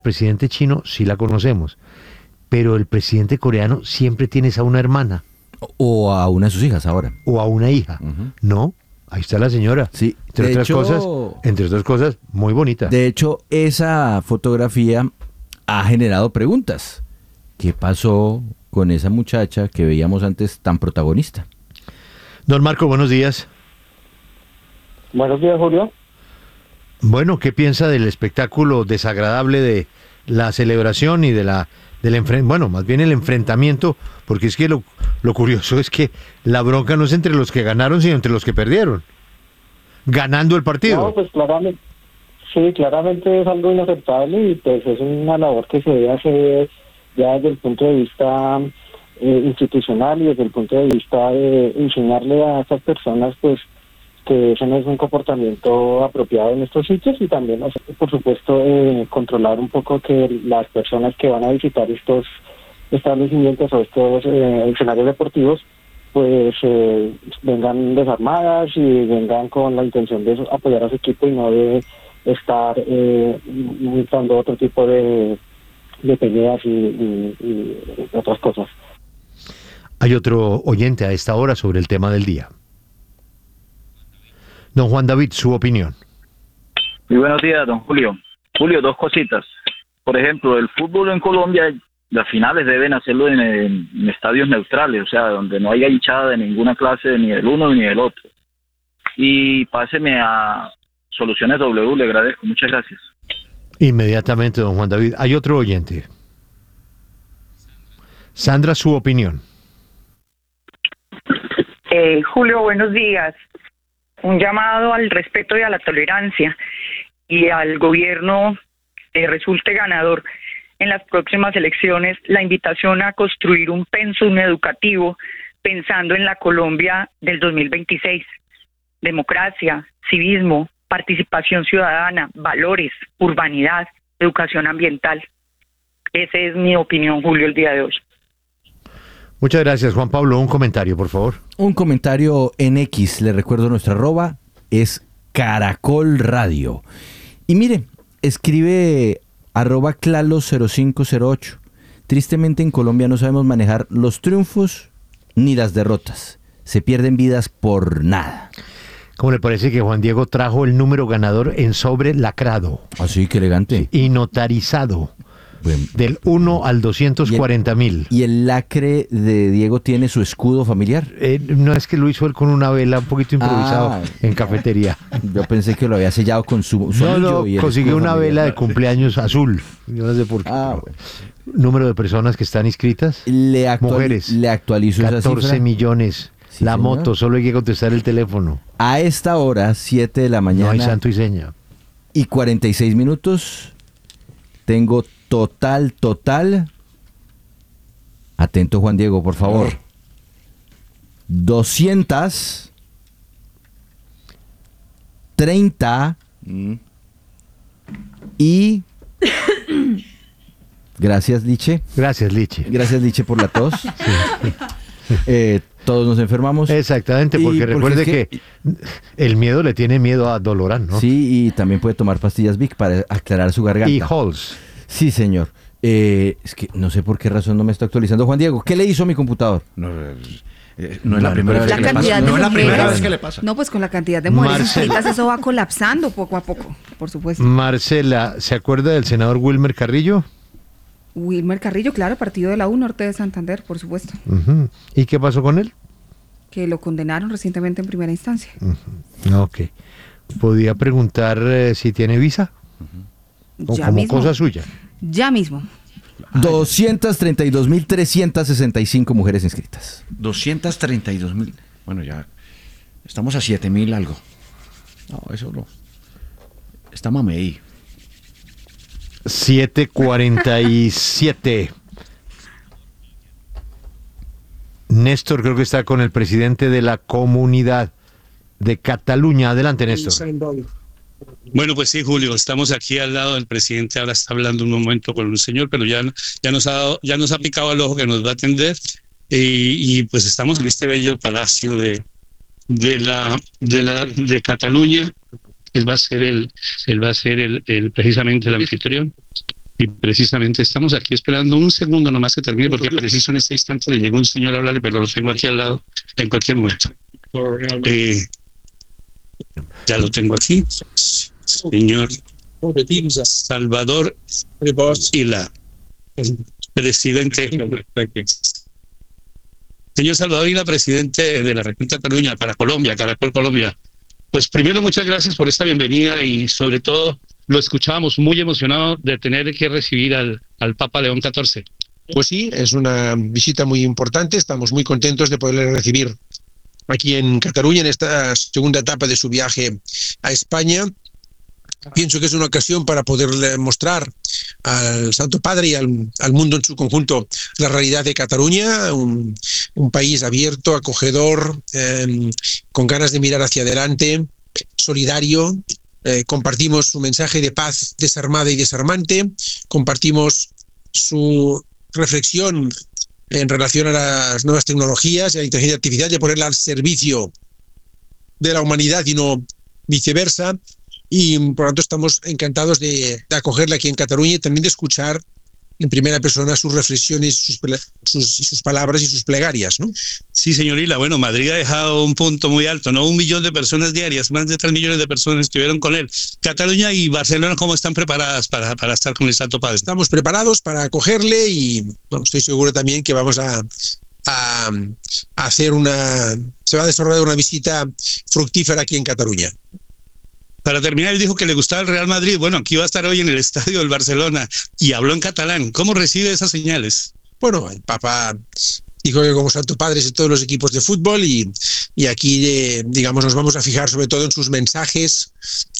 presidente chino sí la conocemos, pero el presidente coreano siempre tienes a una hermana O a una de sus hijas ahora. o a una hija. Ujú. No, ahí está la señora. Sí, Entre otras cosas, muy bonita. De hecho, esa fotografía ha generado preguntas. ¿Qué pasó con esa muchacha que veíamos antes tan protagonista? Don Marco, buenos días. Buenos días, Julio. Bueno, ¿qué piensa del espectáculo desagradable de la celebración y bueno, más bien el enfrentamiento? Porque es que lo curioso es que la bronca no es entre los que ganaron, sino entre los que perdieron, ganando el partido. No, pues claramente, sí, claramente es algo inaceptable y pues es una labor que se debe hacer ya desde el punto de vista institucional y desde el punto de vista de enseñarle a estas personas pues que ese no es un comportamiento apropiado en estos sitios y también, por supuesto, controlar un poco que las personas que van a visitar estos establecimientos o estos escenarios deportivos pues vengan desarmadas y vengan con la intención de apoyar a su equipo y no de estar montando otro tipo de peleas y otras cosas. Hay otro oyente a esta hora sobre el tema del día. Don Juan David, su opinión. Muy buenos días, don Julio. Julio, dos cositas. Por ejemplo, el fútbol en Colombia, las finales deben hacerlo en estadios neutrales, o sea, donde no haya hinchada de ninguna clase, ni del uno ni del otro. Y páseme a Soluciones W, le agradezco. Muchas gracias. Inmediatamente, don Juan David. Hay otro oyente. Sandra, su opinión. Julio, buenos días. Un llamado al respeto y a la tolerancia y al gobierno resulte ganador en las próximas elecciones, la invitación a construir un pensum educativo pensando en la Colombia del 2026. Democracia, civismo, participación ciudadana, valores, urbanidad, educación ambiental. Esa es mi opinión, Julio, el día de hoy. Muchas gracias, Juan Pablo. Un comentario, por favor. Un comentario en X, le recuerdo nuestra arroba, es Caracol Radio. Y mire, escribe @clalo0508. Tristemente en Colombia no sabemos manejar los triunfos ni las derrotas. Se pierden vidas por nada. ¿Cómo le parece que Juan Diego trajo el número ganador en sobre lacrado? Así, qué elegante. Y notarizado. Bueno, del 1 al 240,000. ¿Y el lacre de Diego tiene su escudo familiar? No, es que lo hizo él con una vela un poquito improvisado en cafetería. Yo pensé que lo había sellado con su No, y consiguió una vela de cumpleaños azul. Yo no sé por qué. Bueno. Número de personas que están inscritas. Mujeres. Le actualizo 14 esa cifra. millones. Sí, la señor. moto, solo hay que contestar el teléfono. A esta hora, 7 de la mañana. No hay santo y seña. Y 46 minutos. Tengo total. Atento, Juan Diego, por favor. 230 y... Gracias, Liche. Gracias, Liche. Gracias, Liche, por la tos. Todos nos enfermamos. Exactamente, porque recuerde que el miedo le tiene miedo a Dolorán, ¿no? Sí, y también puede tomar pastillas Vic para aclarar su garganta. Y Halls. Sí, señor. Es que no sé por qué razón no me está actualizando. Juan Diego, ¿qué le hizo a mi computador? No es la primera vez que le pasa. No es la primera vez que le pasa. No, pues con la cantidad de mujeres inscritas eso va colapsando poco a poco, por supuesto. Marcela, ¿se acuerda del senador Wilmer Carrillo? Wilmer Carrillo, claro, partido de la U, Norte de Santander, por supuesto. Uh-huh. ¿Y qué pasó con él? Que lo condenaron recientemente en primera instancia. Uh-huh. Ok. ¿Podía preguntar si tiene visa? Uh-huh. ¿O como mismo. Cosa suya? Ya mismo. 232.365 mujeres inscritas. 232.000. Bueno, ya estamos a 7.000 algo. No, eso no. Está mamey. 7:47. Néstor creo que está con el presidente de la Comunidad de Cataluña. Adelante, Néstor. Bueno, pues sí, Julio, estamos aquí al lado del presidente. Ahora está hablando un momento con un señor, pero ya nos ha picado el ojo que nos va a atender. Y pues estamos en este bello palacio de Cataluña. Él va a ser precisamente el anfitrión. Y precisamente estamos aquí esperando un segundo nomás que termine, porque preciso en este instante le llegó un señor a hablarle, pero lo tengo aquí al lado en cualquier momento. Ya lo tengo aquí. Señor Salvador Ila, presidente. Señor Salvador Ila, presidente de la región de Cataluña para Colombia, Caracol Colombia. Pues primero, muchas gracias por esta bienvenida y sobre todo lo escuchábamos muy emocionado de tener que recibir al Papa León XIV. Pues sí, es una visita muy importante, estamos muy contentos de poderle recibir aquí en Cataluña en esta segunda etapa de su viaje a España. Pienso que es una ocasión para poderle mostrar al Santo Padre y al mundo en su conjunto la realidad de Cataluña, un país abierto, acogedor, con ganas de mirar hacia adelante, solidario. Compartimos su mensaje de paz desarmada y desarmante, compartimos su reflexión en relación a las nuevas tecnologías y a la inteligencia artificial, de ponerla al servicio de la humanidad y no viceversa. Y por lo tanto estamos encantados de acogerla aquí en Cataluña y también de escuchar en primera persona sus reflexiones, sus palabras y sus plegarias, ¿no? Sí, señor Ila. Bueno, Madrid ha dejado un punto muy alto, ¿no? 1 millón de personas diarias, más de 3 millones de personas estuvieron con él. Cataluña y Barcelona, ¿cómo están preparadas para estar con el Santo Padre? Estamos preparados para acogerle y bueno, estoy seguro también que vamos a hacer se va a desarrollar una visita fructífera aquí en Cataluña. Para terminar, él dijo que le gustaba el Real Madrid. Bueno, aquí va a estar hoy en el estadio del Barcelona y habló en catalán. ¿Cómo recibe esas señales? Bueno, el Papa dijo que como Santo Padre es de todos los equipos de fútbol y aquí, digamos, nos vamos a fijar sobre todo en sus mensajes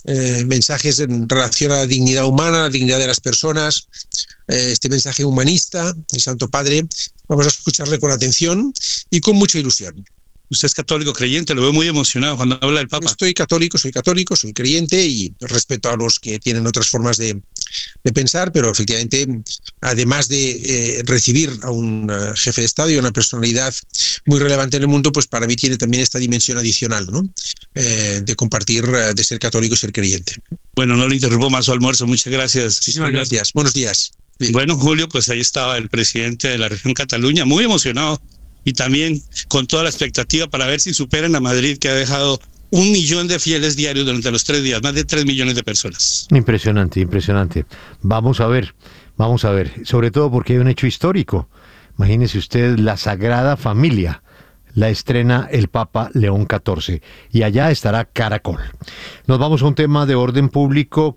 en relación a la dignidad humana, la dignidad de las personas, este mensaje humanista del Santo Padre. Vamos a escucharle con atención y con mucha ilusión. Usted es católico creyente, lo veo muy emocionado cuando habla del Papa. Soy católico, soy creyente y respeto a los que tienen otras formas de pensar, pero efectivamente, además de recibir a un jefe de Estado y a una personalidad muy relevante en el mundo, pues para mí tiene también esta dimensión adicional, ¿no? De compartir, de ser católico y ser creyente. Bueno, no le interrumpo más su almuerzo, muchas gracias. Muchísimas gracias, buenos días. Bien. Bueno, Julio, pues ahí estaba el presidente de la región Cataluña, muy emocionado. Y también con toda la expectativa para ver si superan a Madrid, que ha dejado 1 millón de fieles diarios durante los 3 días, más de 3 millones de personas. Impresionante, impresionante. Vamos a ver, sobre todo porque hay un hecho histórico. Imagínese usted, la Sagrada Familia la estrena el Papa León XIV y allá estará Caracol. Nos vamos a un tema de orden público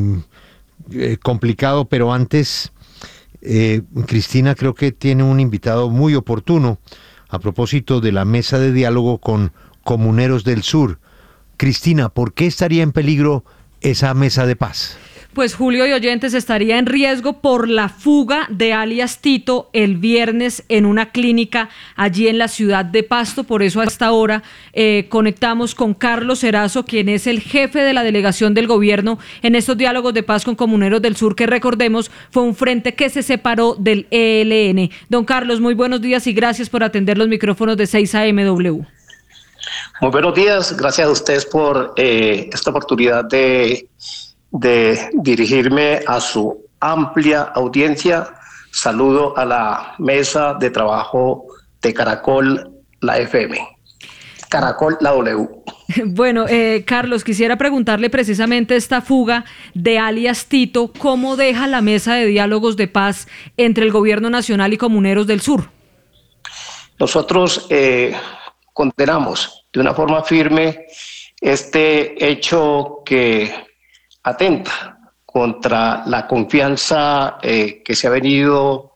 complicado, pero antes... Cristina creo que tiene un invitado muy oportuno a propósito de la mesa de diálogo con comuneros del sur. Cristina, ¿por qué estaría en peligro esa mesa de paz? Pues Julio y oyentes, estaría en riesgo por la fuga de alias Tito el viernes en una clínica allí en la ciudad de Pasto. Por eso a esta hora conectamos con Carlos Erazo, quien es el jefe de la delegación del gobierno en estos diálogos de paz con comuneros del sur, que recordemos fue un frente que se separó del ELN. Don Carlos, muy buenos días y gracias por atender los micrófonos de 6AMW. Muy buenos días, gracias a ustedes por esta oportunidad de dirigirme a su amplia audiencia. Saludo a la mesa de trabajo de Caracol, la FM. Caracol, la W. Bueno, Carlos, quisiera preguntarle precisamente esta fuga de alias Tito, ¿cómo deja la mesa de diálogos de paz entre el gobierno nacional y comuneros del sur? Nosotros condenamos de una forma firme este hecho que atenta contra la confianza que se ha venido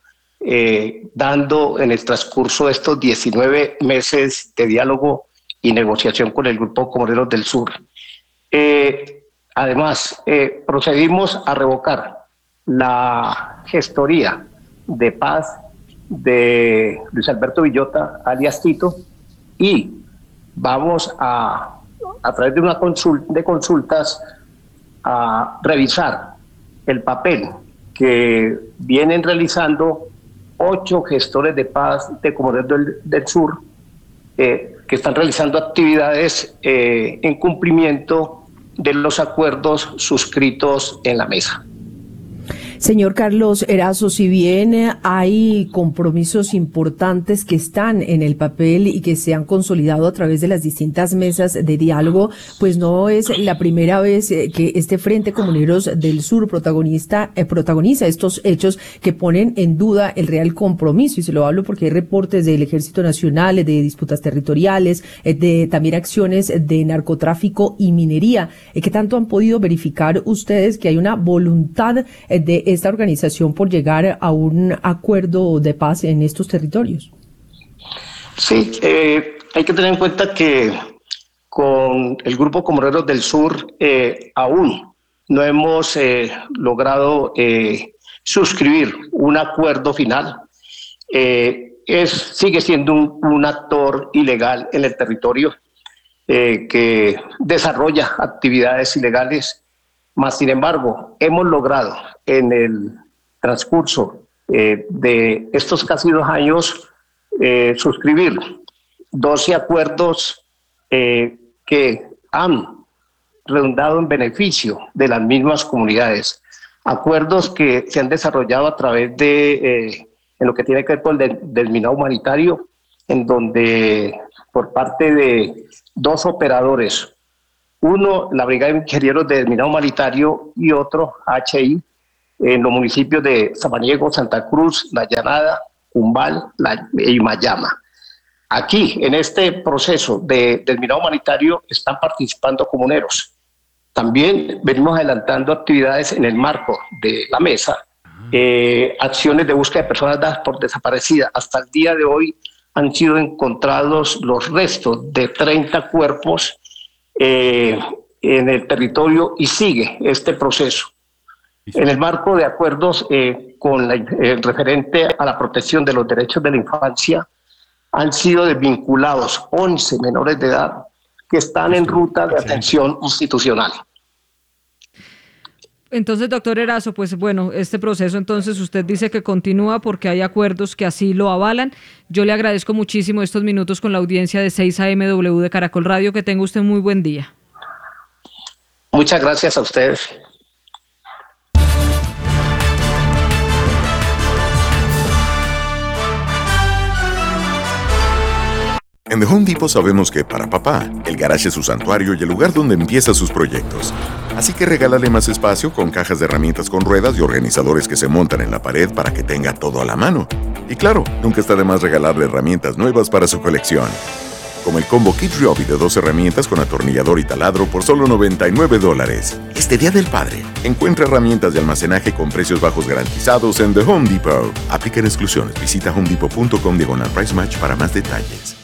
dando en el transcurso de estos 19 meses de diálogo y negociación con el Grupo Comuneros del Sur. Además, procedimos a revocar la gestoría de paz de Luis Alberto Villota, alias Tito, y vamos a través de una consultas, a revisar el papel que vienen realizando 8 gestores de paz de Comuneros del Sur, que están realizando actividades en cumplimiento de los acuerdos suscritos en la mesa. Señor Carlos Erazo, si bien hay compromisos importantes que están en el papel y que se han consolidado a través de las distintas mesas de diálogo, pues no es la primera vez que este Frente Comuneros del Sur protagoniza estos hechos que ponen en duda el real compromiso, y se lo hablo porque hay reportes del Ejército Nacional, de disputas territoriales, de también acciones de narcotráfico y minería. ¿Qué tanto han podido verificar ustedes que hay una voluntad de esta organización por llegar a un acuerdo de paz en estos territorios? Sí, hay que tener en cuenta que con el Grupo Comuneros del Sur aún no hemos logrado suscribir un acuerdo final. Sigue siendo un actor ilegal en el territorio que desarrolla actividades ilegales. Más sin embargo, hemos logrado en el transcurso de estos casi 2 años suscribir 12 acuerdos que han redundado en beneficio de las mismas comunidades. Acuerdos que se han desarrollado a través de, en lo que tiene que ver con el desminado humanitario, en donde por parte de 2 operadores, uno, la Brigada de Ingenieros de Desminado Humanitario, y otro, HI, en los municipios de Samaniego, Santa Cruz, La Llanada, Cumbal y Mayama. Aquí, en este proceso de desminado humanitario, están participando comuneros. También venimos adelantando actividades en el marco de la mesa, acciones de búsqueda de personas dadas por desaparecidas. Hasta el día de hoy han sido encontrados los restos de 30 cuerpos en el territorio, y sigue este proceso. En el marco de acuerdos con referente a la protección de los derechos de la infancia, han sido desvinculados 11 menores de edad que están en ruta de atención institucional. Entonces, doctor Erazo, pues bueno, este proceso entonces usted dice que continúa porque hay acuerdos que así lo avalan. Yo le agradezco muchísimo estos minutos con la audiencia de 6 AMW de Caracol Radio. Que tenga usted muy buen día. Muchas gracias a ustedes. En The Home Depot sabemos que para papá, el garaje es su santuario y el lugar donde empieza sus proyectos. Así que regálale más espacio con cajas de herramientas con ruedas y organizadores que se montan en la pared para que tenga todo a la mano. Y claro, nunca está de más regalarle herramientas nuevas para su colección. Como el combo Kit Ryobi de 2 herramientas con atornillador y taladro por solo $99. Este Día del Padre, encuentra herramientas de almacenaje con precios bajos garantizados en The Home Depot. Aplican exclusiones. Visita homedepot.com/price match para más detalles.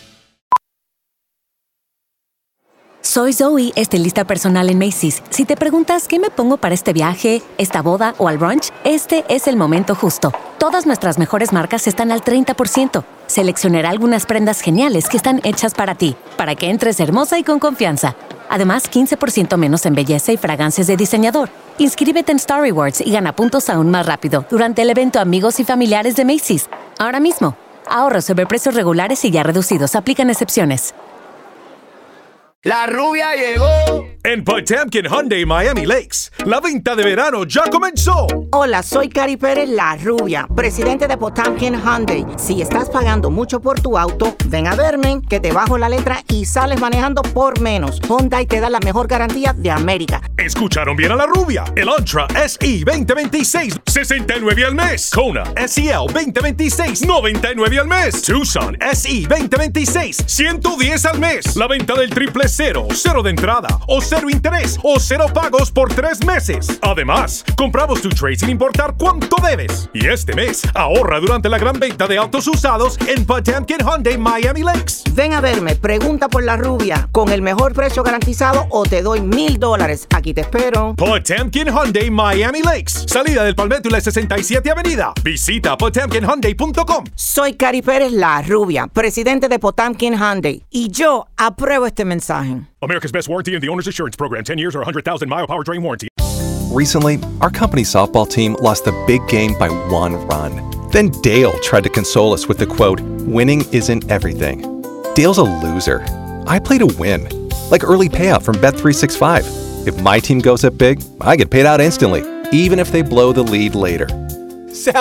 Soy Zoe, estilista personal en Macy's. Si te preguntas qué me pongo para este viaje, esta boda o al brunch, este es el momento justo. Todas nuestras mejores marcas están al 30%. Seleccionaré algunas prendas geniales que están hechas para ti, para que entres hermosa y con confianza. Además, 15% menos en belleza y fragancias de diseñador. Inscríbete en Star Rewards y gana puntos aún más rápido durante el evento Amigos y Familiares de Macy's. Ahora mismo. Ahorros sobre precios regulares y ya reducidos. Aplican excepciones. La rubia llegó. En Potemkin Hyundai Miami Lakes, la venta de verano ya comenzó. Hola, soy Cari Pérez, la rubia, presidente de Potemkin Hyundai. Si estás pagando mucho por tu auto, ven a verme, que te bajo la letra y sales manejando por menos. Hyundai te da la mejor garantía de América. Escucharon bien a la rubia. El Antra SE 2026, $69 al mes. Kona SEL 2026, $99 al mes. Tucson SE 2026, $110 al mes. La venta del triple cero de entrada, o cero interés, o cero pagos por 3 meses. Además, compramos tu trade sin importar cuánto debes. Y este mes, ahorra durante la gran venta de autos usados en Potemkin Hyundai Miami Lakes. Ven a verme, pregunta por la rubia. Con el mejor precio garantizado o te doy $1,000. Aquí te espero. Potemkin Hyundai Miami Lakes. Salida del Palmetto y la 67 Avenida. Visita potemkinhyundai.com. Soy Cari Pérez, la rubia, presidente de Potemkin Hyundai. Y yo apruebo este mensaje. America's Best Warranty and the Owner's Assurance Program. 10 years or 100,000-mile powertrain warranty. Recently, our company softball team lost the big game by 1 run. Then Dale tried to console us with the quote, "Winning isn't everything." Dale's a loser. I play to win. Like early payout from Bet365. If my team goes up big, I get paid out instantly. even if they blow the lead later.